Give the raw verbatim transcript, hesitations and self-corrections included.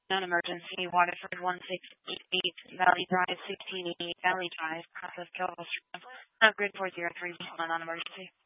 Non-emergency, Waterford one six eight eight, Valley Drive sixteen eighty-eight, Valley Drive, Process Kill, Grid four zero three, non-emergency.